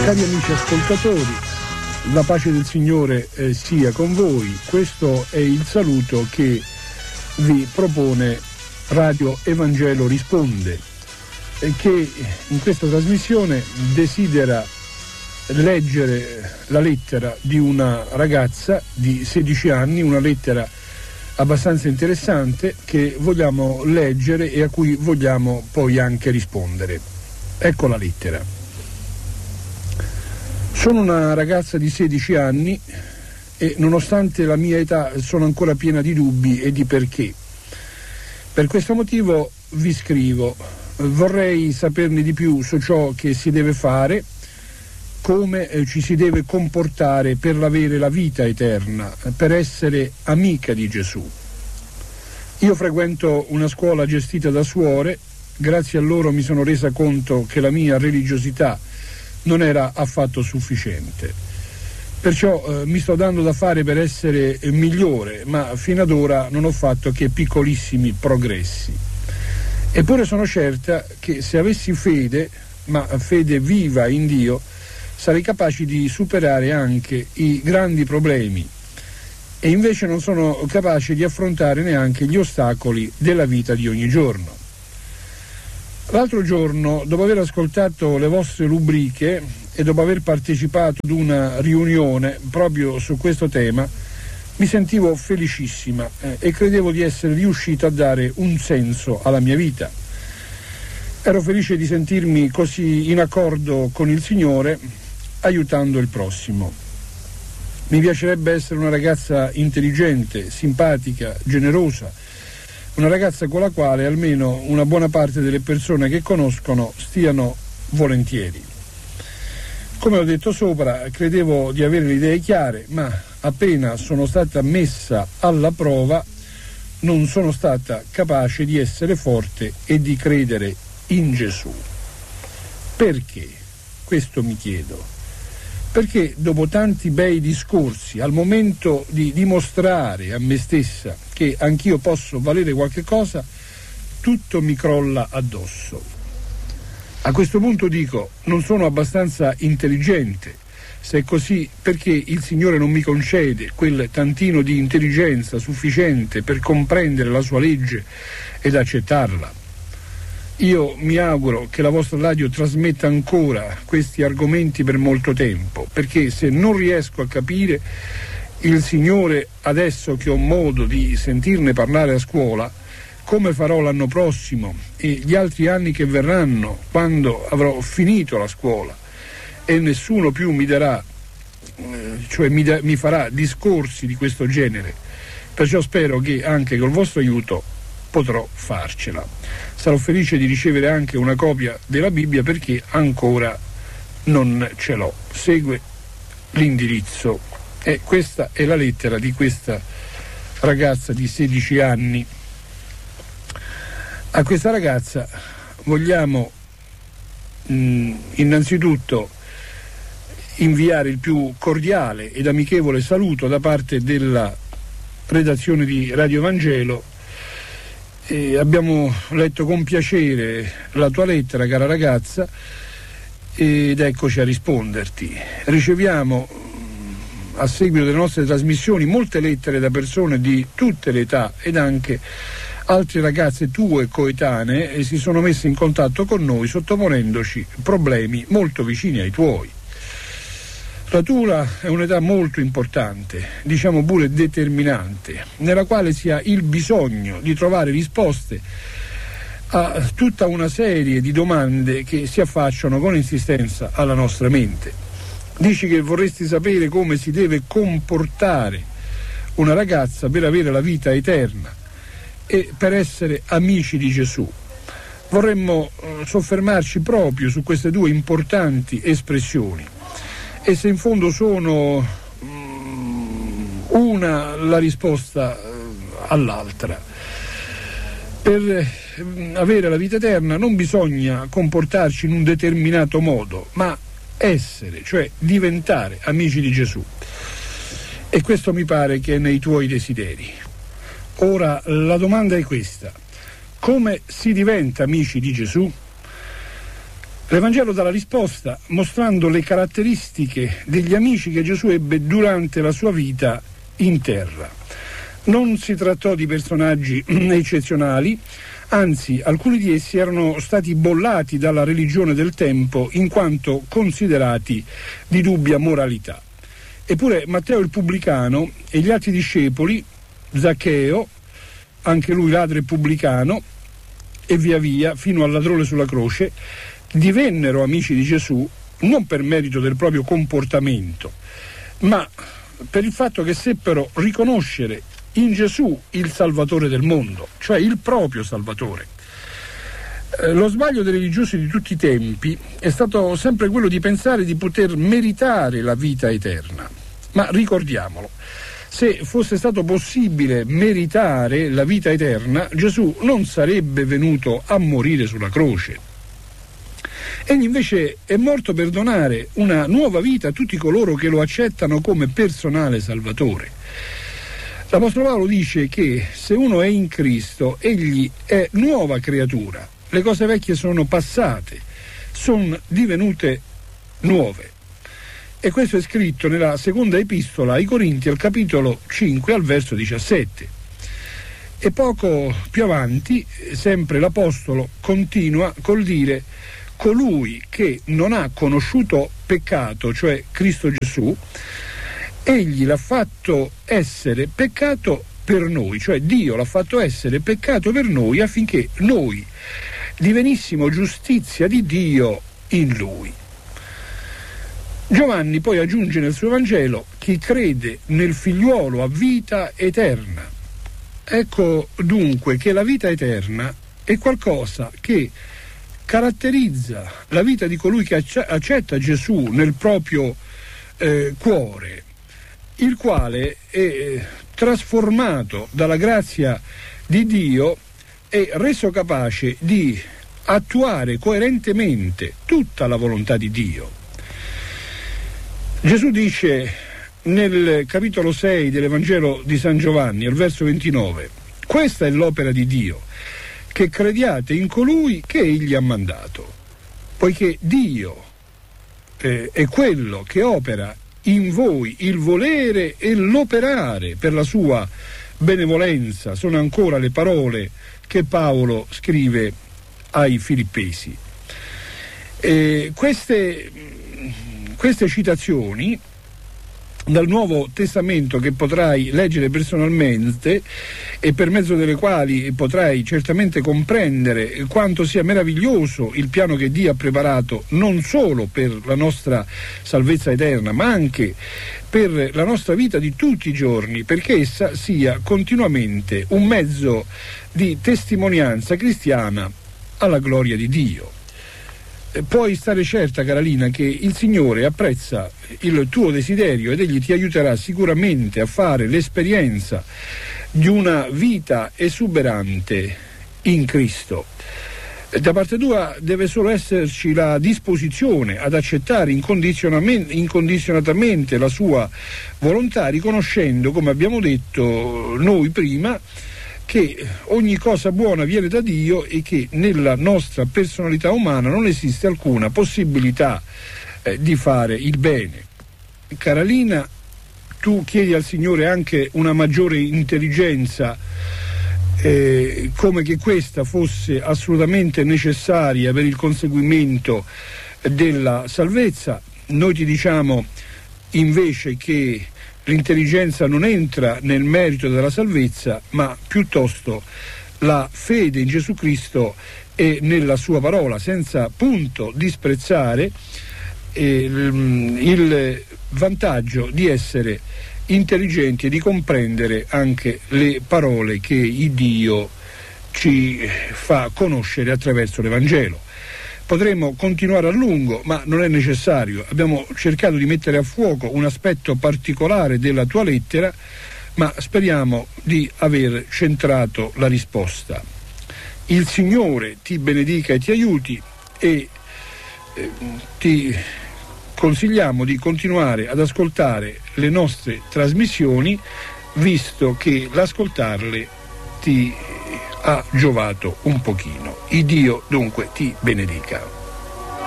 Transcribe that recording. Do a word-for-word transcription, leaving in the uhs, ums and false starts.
Cari amici ascoltatori, la pace del Signore eh, sia con voi. Questo è il saluto che vi propone Radio Evangelo Risponde, eh, che in questa trasmissione desidera leggere la lettera di una ragazza di sedici anni, una lettera abbastanza interessante che vogliamo leggere e a cui vogliamo poi anche rispondere. Ecco la lettera. Sono una ragazza di sedici anni e nonostante la mia età sono ancora piena di dubbi e di perché. Per questo motivo vi scrivo. Vorrei saperne di più su ciò che si deve fare, come eh, ci si deve comportare per avere la vita eterna, per essere amica di Gesù. Io frequento una scuola gestita da suore, grazie a loro mi sono resa conto che la mia religiosità non era affatto sufficiente. Perciò eh, mi sto dando da fare per essere eh, migliore, ma fino ad ora non ho fatto che piccolissimi progressi. Eppure sono certa che se avessi fede, ma fede viva in Dio, sarei capace di superare anche i grandi problemi. E invece non sono capace di affrontare neanche gli ostacoli della vita di ogni giorno. L'altro giorno, dopo aver ascoltato le vostre rubriche e dopo aver partecipato ad una riunione proprio su questo tema, mi sentivo felicissima eh, e credevo di essere riuscito a dare un senso alla mia vita. Ero felice di sentirmi così in accordo con il Signore, aiutando il prossimo. Mi piacerebbe essere una ragazza intelligente, simpatica, generosa, una ragazza con la quale almeno una buona parte delle persone che conoscono stiano volentieri. Come ho detto sopra, credevo di avere le idee chiare, ma appena sono stata messa alla prova non sono stata capace di essere forte e di credere in Gesù. Perché? Questo mi chiedo. Perché dopo tanti bei discorsi, al momento di dimostrare a me stessa che anch'io posso valere qualche cosa, tutto mi crolla addosso. A questo punto dico, non sono abbastanza intelligente. Se è così, perché il Signore non mi concede quel tantino di intelligenza sufficiente per comprendere la sua legge ed accettarla? Io mi auguro che la vostra radio trasmetta ancora questi argomenti per molto tempo, perché se non riesco a capire il Signore adesso che ho modo di sentirne parlare a scuola, come farò l'anno prossimo e gli altri anni che verranno quando avrò finito la scuola e nessuno più mi darà, cioè mi, da, mi farà discorsi di questo genere. Perciò spero che anche col vostro aiuto potrò farcela. Sarò felice di ricevere anche una copia della Bibbia perché ancora non ce l'ho. Segue l'indirizzo. E questa è la lettera di questa ragazza di sedici anni. A questa ragazza vogliamo mh, innanzitutto inviare il più cordiale ed amichevole saluto da parte della redazione di Radio Evangelo. E abbiamo letto con piacere la tua lettera, cara ragazza, ed eccoci a risponderti. Riceviamo a seguito delle nostre trasmissioni molte lettere da persone di tutte le età ed anche altre ragazze tue coetanee e si sono messe in contatto con noi sottoponendoci problemi molto vicini ai tuoi. La tua è un'età molto importante, diciamo pure determinante, nella quale si ha il bisogno di trovare risposte a tutta una serie di domande che si affacciano con insistenza alla nostra mente. Dici che vorresti sapere come si deve comportare una ragazza per avere la vita eterna e per essere amici di Gesù. Vorremmo eh, soffermarci proprio su queste due importanti espressioni. E se in fondo sono um, una la risposta uh, all'altra. Per um, avere la vita eterna non bisogna comportarci in un determinato modo, ma essere, cioè diventare amici di Gesù. E questo mi pare che è nei tuoi desideri. Ora la domanda è questa: come si diventa amici di Gesù? L'Evangelo dà la risposta mostrando le caratteristiche degli amici che Gesù ebbe durante la sua vita in terra. Non si trattò di personaggi eccezionali, anzi alcuni di essi erano stati bollati dalla religione del tempo in quanto considerati di dubbia moralità. Eppure Matteo il pubblicano e gli altri discepoli, Zaccheo, anche lui ladro e pubblicano, e via via fino al ladrone sulla croce, divennero amici di Gesù non per merito del proprio comportamento, ma per il fatto che seppero riconoscere in Gesù il Salvatore del mondo, cioè il proprio Salvatore. Eh, lo sbaglio dei religiosi di tutti i tempi è stato sempre quello di pensare di poter meritare la vita eterna. Ma ricordiamolo, se fosse stato possibile meritare la vita eterna, Gesù non sarebbe venuto a morire sulla croce. Egli invece è morto per donare una nuova vita a tutti coloro che lo accettano come personale Salvatore. L'Apostolo Paolo dice che se uno è in Cristo, egli è nuova creatura. Le cose vecchie sono passate, sono divenute nuove. E questo è scritto nella seconda epistola ai Corinti, al capitolo cinque, al verso diciassette. E poco più avanti, sempre l'Apostolo continua col dire: colui che non ha conosciuto peccato, cioè Cristo Gesù, egli l'ha fatto essere peccato per noi, cioè Dio l'ha fatto essere peccato per noi affinché noi divenissimo giustizia di Dio in Lui. Giovanni poi aggiunge nel suo Vangelo: chi crede nel figliuolo ha vita eterna. Ecco dunque che la vita eterna è qualcosa che caratterizza la vita di colui che accetta Gesù nel proprio eh, cuore, il quale è trasformato dalla grazia di Dio e reso capace di attuare coerentemente tutta la volontà di Dio. Gesù dice nel capitolo sei dell'Evangelo di San Giovanni, al verso ventinove: questa è l'opera di Dio, che crediate in colui che egli ha mandato, poiché Dio eh, è quello che opera in voi il volere e l'operare per la sua benevolenza. Sono ancora le parole che Paolo scrive ai Filippesi. E queste, queste citazioni dal Nuovo Testamento, che potrai leggere personalmente e per mezzo delle quali potrai certamente comprendere quanto sia meraviglioso il piano che Dio ha preparato non solo per la nostra salvezza eterna, ma anche per la nostra vita di tutti i giorni, perché essa sia continuamente un mezzo di testimonianza cristiana alla gloria di Dio. Puoi stare certa, Carolina, che il Signore apprezza il tuo desiderio ed egli ti aiuterà sicuramente a fare l'esperienza di una vita esuberante in Cristo. Da parte tua deve solo esserci la disposizione ad accettare incondizionatamente la sua volontà, riconoscendo, come abbiamo detto noi prima, che ogni cosa buona viene da Dio e che nella nostra personalità umana non esiste alcuna possibilità eh, di fare il bene. Carolina, tu chiedi al Signore anche una maggiore intelligenza, eh, come che questa fosse assolutamente necessaria per il conseguimento della salvezza. Noi ti diciamo invece che l'intelligenza non entra nel merito della salvezza, ma piuttosto la fede in Gesù Cristo e nella sua parola, senza punto disprezzare eh, il vantaggio di essere intelligenti e di comprendere anche le parole che il Dio ci fa conoscere attraverso l'Evangelo. Potremmo continuare a lungo, ma non è necessario. Abbiamo cercato di mettere a fuoco un aspetto particolare della tua lettera, ma speriamo di aver centrato la risposta. Il Signore ti benedica e ti aiuti, e eh, ti consigliamo di continuare ad ascoltare le nostre trasmissioni, visto che l'ascoltarle ti ha giovato un pochino. Il Dio dunque ti benedica.